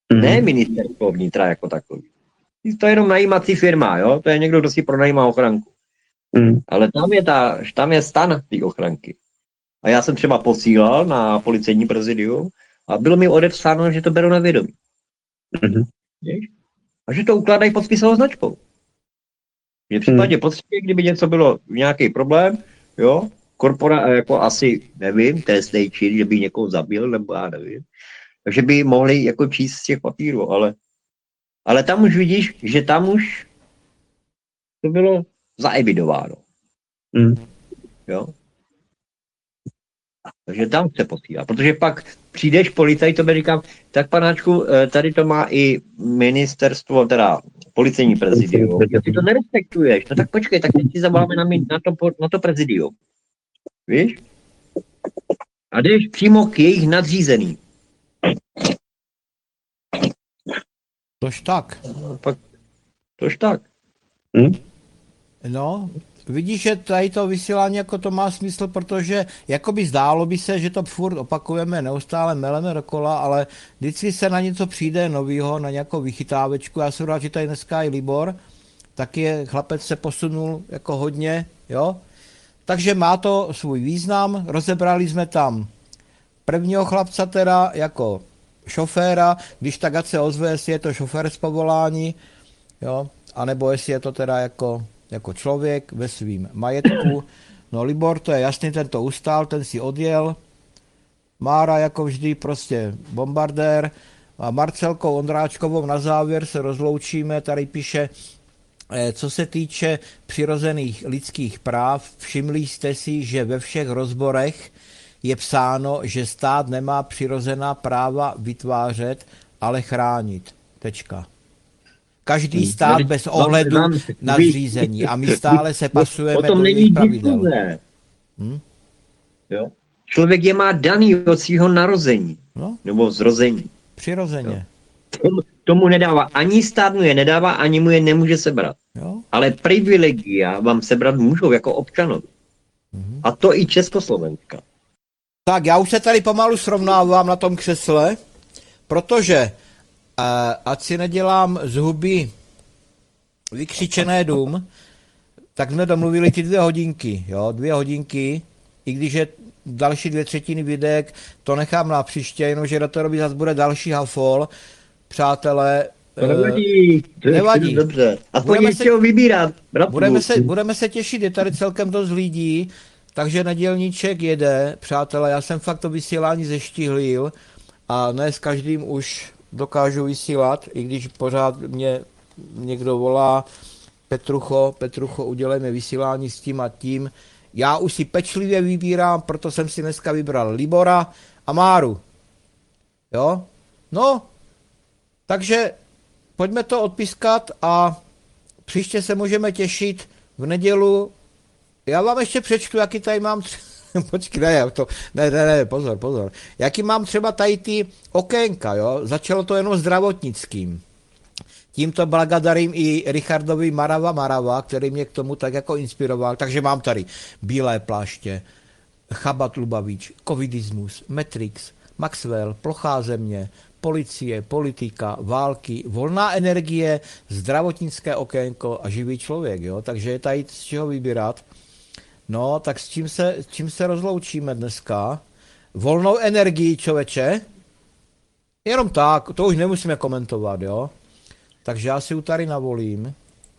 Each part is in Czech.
Ne ministerstvo vnitra jako takový. To je jenom najímací firma, jo? To je někdo, kdo si pronajímá ochranku. Ale tam je stan té ochranky. A já jsem třeba posílal na policejní prezidium a bylo mi odepsáno, že to berou na vědomí. A že to ukládají pod spisovou značkou. Že v případě potřeby, kdyby něco bylo, nějaký problém, jo, jako asi, nevím, trestný čin, že by někoho zabil, nebo já nevím. Takže by mohli jako číst z těch papírů, ale tam už vidíš, že tam už to bylo zaevidováno. Jo. Takže tam chce posílat, protože pak přijdeš policajt, to by říkám, tak panáčku, tady to má i ministerstvo, teda policejní prezidium. Ty to nerespektuješ, no tak počkej, tak teď si zavoláme na to prezidium. Víš? A jdeš přímo k jejich nadřízeným. Tož tak. Tož tak. No, vidíš, že tady to vysílání jako to má smysl, protože jakoby zdálo by se, že to furt opakujeme, neustále meleme dokola, ale vždycky se na něco přijde novýho, na nějakou vychytávečku. Já jsem rád, že tady dneska je Libor, taky chlapec se posunul jako hodně, jo. Takže má to svůj význam, rozebrali jsme tam prvního chlapce teda jako šoféra, když tak ať se ozve, jestli je to šofér z povolání, jo, anebo jestli je to teda jako člověk ve svým majetku. No Libor, to je jasný, ten to ustál, ten si odjel. Mára jako vždy prostě bombardér. A Marcelkou Ondráčkovou na závěr se rozloučíme, tady píše, co se týče přirozených lidských práv, všimli jste si, že ve všech rozborech je psáno, že stát nemá přirozená práva vytvářet, ale chránit. Tečka. Každý stát bez ohledu na zřízení a my stále se pasujeme do jejich pravidel. Jo? Člověk je má daný od svého narození, nebo zrození. Přirozeně. Tomu nedává ani stát mu je nedává, ani mu je nemůže sebrat. Jo? Ale privilegia vám sebrat můžou jako občanovi. A to i Československa. Tak já už se tady pomalu srovnávám na tom křesle, protože ať si nedělám z huby vykřičené dům, tak jsme domluvili ty 2 hodinky, jo, 2 hodinky, i když je další 2/3 videek, to nechám na příště, jenomže do té doby zase bude další hafol, přátelé. To nevadí, nevadí. Dobře. A budeme se vybírat, budeme se těšit, je tady celkem dost lidí, takže nedělníček jede, přátelé, já jsem fakt to vysílání zeštihlil a ne s každým už dokážu vysílat, i když pořád mě někdo volá, Petrucho, udělejme vysílání s tím a tím. Já už si pečlivě vybírám, proto jsem si dneska vybral Libora a Máru. Jo? No, takže pojďme to odpískat a příště se můžeme těšit v nedělu. Já vám ještě přečtu, jaký tady mám počkej, ne, pozor. Jaký mám třeba tady ty okénka, jo? Začalo to jenom zdravotnickým. Tímto blagodarím i Richardovi Marava, který mě k tomu tak jako inspiroval. Takže mám tady Bílé pláště, Chabat Lubavič, Covidismus, Matrix, Maxwell, Plochá země, policie, politika, války, volná energie, zdravotnické okénko a živý člověk, jo? Takže je tady z čeho vybírat. No, tak s čím se rozloučíme dneska? Volnou energii, člověče? Jenom tak, to už nemusíme komentovat, jo? Takže já si ju tady navolím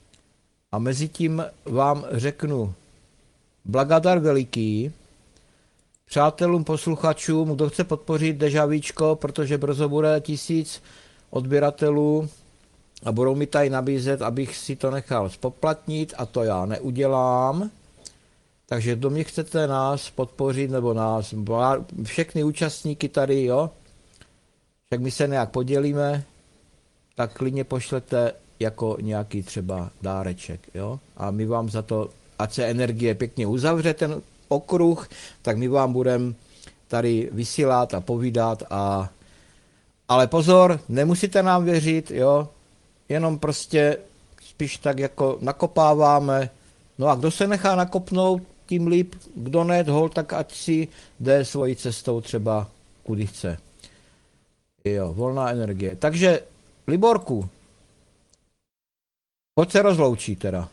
a mezi tím vám řeknu blagadar veliký, přátelům, posluchačům, kdo chce podpořit Dežavíčko, protože brzo bude 1000 odběratelů a budou mi tady nabízet, abych si to nechal spoplatnit a to já neudělám. Takže kdo mě chcete nás podpořit, nebo nás, všechny účastníky tady, jo, tak my se nějak podělíme, tak klidně pošlete jako nějaký třeba dáreček, jo, a my vám za to, ať se energie pěkně uzavře ten okruh, tak my vám budeme tady vysílat a povídat ale pozor, nemusíte nám věřit, jo, jenom prostě spíš tak jako nakopáváme, no a kdo se nechá nakopnout, tím líp, kdo ne, tak ať si jde svojí cestou třeba kudy chce. Jo, volná energie. Takže, Liborku, pojď se rozloučit teda.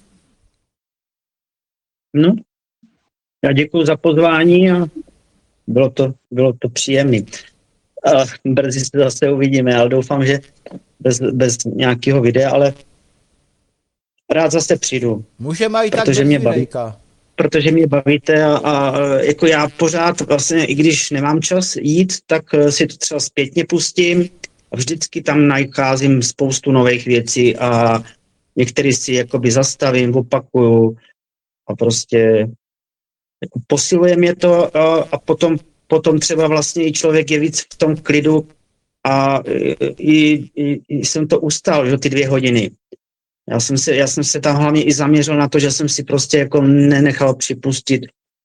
No, já děkuji za pozvání a bylo to příjemné. Brzy se zase uvidíme, ale doufám, že bez nějakého videa, ale rád zase přijdu. Můžeme i tak Protože bez mě baví. videjka. Protože mě bavíte a jako já pořád vlastně, i když nemám čas jít, tak si to třeba zpětně pustím a vždycky tam nacházím spoustu nových věcí a některý si jakoby zastavím, opakuju a prostě jako posiluje mě to a potom třeba vlastně i člověk je víc v tom klidu a i jsem to ustál, že ty 2 hodiny. Já jsem se tam hlavně i zaměřil na to, že jsem si prostě jako nenechal připustit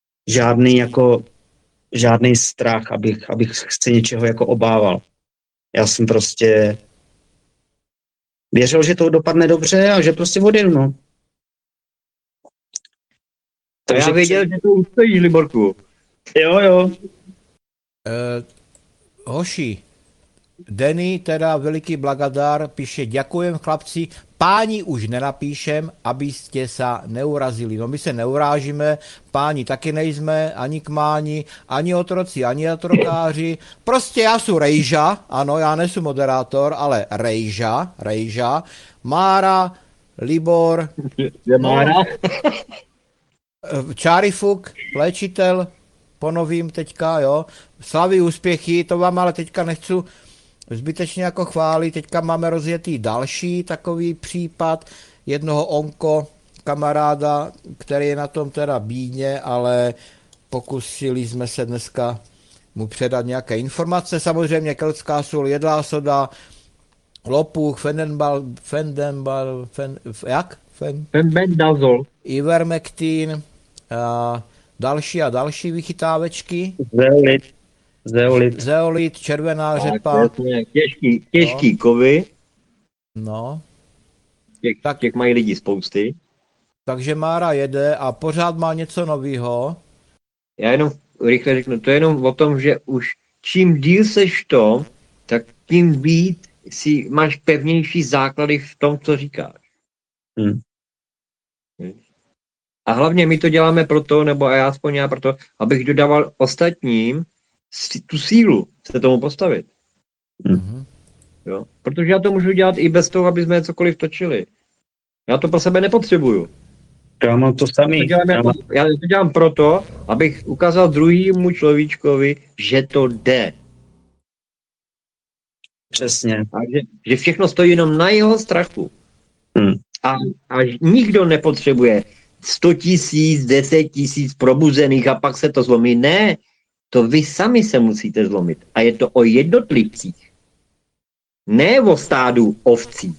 žádný strach, abych se něčeho jako obával. Já jsem prostě věřil, že to dopadne dobře a že prostě odjedu, no. To já věděl, že to ustojíš, Liborku. Jo. Hoši, Denny, teda veliký blagadár, píše, ďakujem chlapci, páni už nenapíšem, abyste sa neurazili. No my se neurážíme, páni taky nejsme, ani kmáni, ani otroci, ani otrokáři. Prostě já jsem Rejža, ano, já nesu moderátor, ale Rejža, Mára, Libor, Mára? Čárifuk, léčitel, ponovím teďka, jo, slaví úspěchy, to vám ale teďka nechci zbytečně jako chválit, teďka máme rozjetý další takový případ jednoho onko kamaráda, který je na tom teda bídně, ale pokusili jsme se dneska mu předat nějaké informace, samozřejmě keltská sůl, jedlá soda, lopuch, Fenbendazol. Ivermectin, další a další vychytávečky. Zeolit, červená řepa. Těžký kovy. No. Těch mají lidi spousty. Takže Mára jede a pořád má něco nového. Já jenom rychle řeknu, to je jenom o tom, že už čím díl seš to, tak tím víc si máš pevnější základy v tom, co říkáš. A hlavně my to děláme proto, nebo já aspoň já proto, abych dodával ostatním tu sílu se tomu postavit. Jo? Protože já to můžu dělat i bez toho, aby jsme cokoliv točili. Já to pro sebe nepotřebuju. Já mám to samý. Já to dělám proto, abych ukázal druhému človíčkovi, že to jde. Přesně. A že všechno stojí jenom na jeho strachu. A nikdo nepotřebuje 100 000, 10 000 probuzených a pak se to zlomí. Ne, to vy sami se musíte zlomit. A je to o jednotlivcích. Ne o stádu ovcí.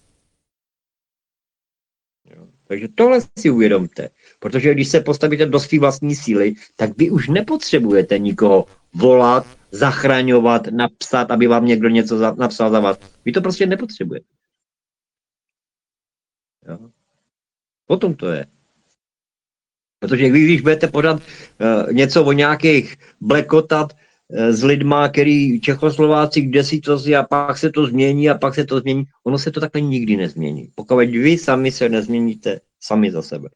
Jo. Takže tohle si uvědomte. Protože když se postavíte do své vlastní síly, tak vy už nepotřebujete nikoho volat, zachraňovat, napsat, aby vám někdo něco napsal za vás. Vy to prostě nepotřebujete. Jo. Potom to je. Protože vy, když budete pořád něco o nějakých blekotat s lidma, který Čechoslováci, kde si to si a pak se to změní a pak se to změní, ono se to takhle nikdy nezmění. Pokud vy sami se nezměníte sami za sebe.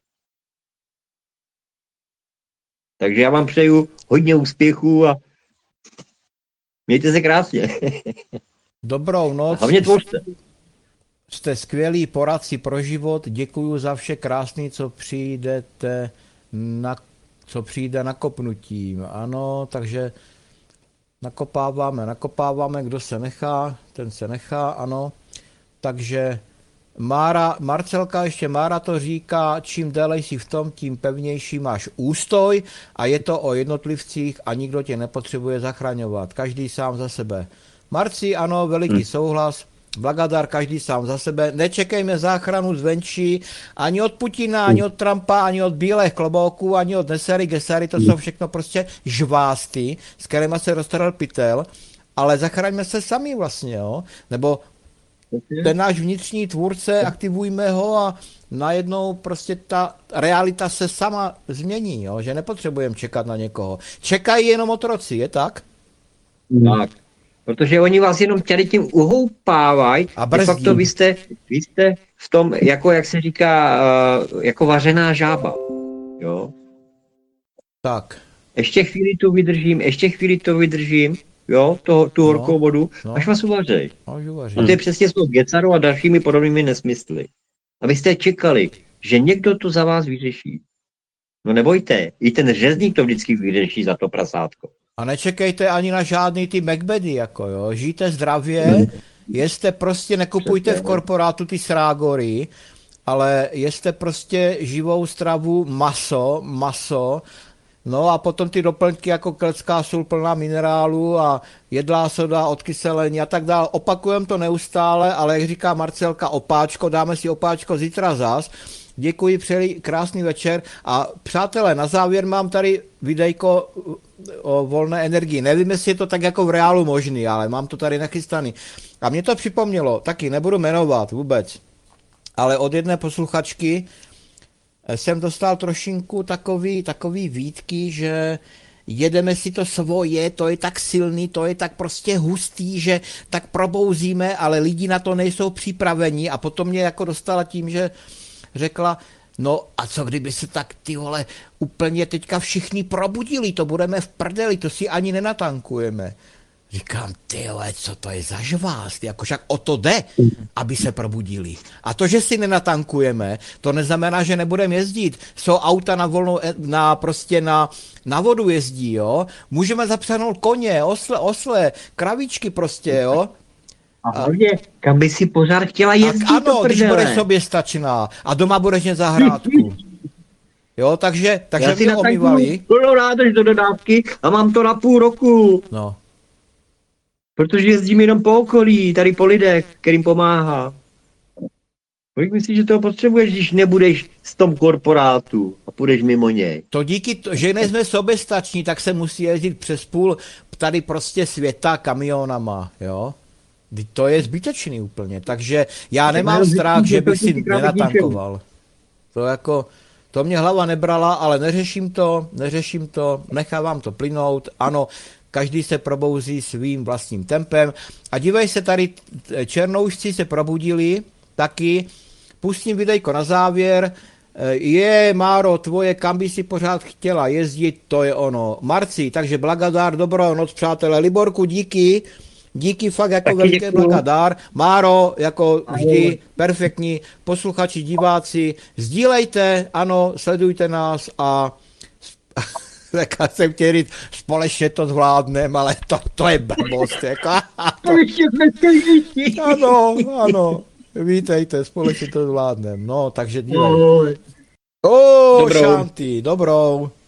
Takže já vám přeju hodně úspěchů a mějte se krásně. Dobrou noc. Hlavně tvořte. Jste skvělí poradci pro život, děkuju za vše krásný, co přijde nakopnutím. Ano, takže nakopáváme, kdo se nechá, ten se nechá, ano. Takže Marcelka, ještě Mára to říká, čím déle jsi v tom, tím pevnější máš ústoj a je to o jednotlivcích a nikdo tě nepotřebuje zachraňovat. Každý sám za sebe. Marci, ano, veliký souhlas. Blagadar, každý sám za sebe. Nečekejme záchranu zvenčí ani od Putina, ani od Trumpa, ani od bílých klobouků, ani od Nesery, Gesery, to jsou všechno prostě žvásty, s kterými se roztrhl pytel, ale zachraňme se sami vlastně, jo? Nebo ten náš vnitřní tvůrce, aktivujme ho a najednou prostě ta realita se sama změní, jo? Že nepotřebujeme čekat na někoho. Čekají jenom otroci, je tak? Tak. Protože oni vás jenom tady tím uhoupávají A de brzdí. facto vy jste v tom, jako jak se říká, jako vařená žába. Jo? Tak, Ještě chvíli to vydržím, jo, tu horkou vodu, no. až vás uvařej. no, už uvaří. A to je přesně s tou Gecarou a dalšími podobnými nesmysly. Abyste čekali, že někdo to za vás vyřeší. No nebojte, i ten řezník to vždycky vyřeší za to prasátko. A nečekejte ani na žádný ty Macbedy, jako jo, žijte zdravě, jeste prostě, nekupujte v korporátu ty srágory, ale jeste prostě živou stravu, maso, no a potom ty doplňky jako keltská sůl plná minerálu a jedlá soda, odkyselení a tak dále. Opakujeme to neustále, ale jak říká Marcelka, opáčko, dáme si opáčko zítra zas. Děkuji, přeji krásný večer a přátelé, na závěr mám tady videjko o volné energii. Nevím, jestli je to tak jako v reálu možný, ale mám to tady nachystaný. A mě to připomnělo, taky nebudu jmenovat vůbec, ale od jedné posluchačky jsem dostal trošinku takový výtky, že jedeme si to svoje, to je tak silný, to je tak prostě hustý, že tak probouzíme, ale lidi na to nejsou připraveni a potom mě jako dostala tím, že řekla, no a co kdyby se tak ty vole úplně teďka všichni probudili, to budeme v prdeli, to si ani nenatankujeme. Říkám, ty vole, co to je za žvást, jako však o to jde, aby se probudili. A to, že si nenatankujeme, to neznamená, že nebudeme jezdit. Jsou auta na volnou, na vodu jezdí, jo. Můžeme zapřenout koně, osle, kravičky prostě, jo. A hlavně, kam by si pořád chtěla jezdit, Tak ano, když budeš soběstačná a doma budeš mít zahrádku. Jo, takže já si mě omývali. natankuju plnou nádrž do dodávky a mám to na půl roku. No. Protože jezdím jenom po okolí, tady po lidech, kterým pomáhá. Kolik myslíš, že toho potřebuješ, když nebudeš v tom korporátu a půjdeš mimo něj? To díky, že nejsme soběstační, tak se musí jezdit přes půl tady prostě světa kamionama, jo. To je zbytečný úplně, takže já nemám strach, že bych si nenatankoval. To mě hlava nebrala, ale neřeším to, nechávám to plynout, ano, každý se probouzí svým vlastním tempem. A dívej se, tady černoušci se probudili taky, pustím videjko na závěr, Máro, tvoje, kam by si pořád chtěla jezdit, to je ono. Marci, takže blagadár, dobrou noc, přátelé. Liborku, díky fakt jako taky veliký blagadár. Máro, jako vždy, perfektní. Posluchači, diváci, sdílejte, ano, sledujte nás a tak jsem chtěl říct, společně to zvládneme, ale to je blbost, jako. Ano, vítejte, společně to zvládneme. No, takže dívej. Dobrou. Šanty, dobrou.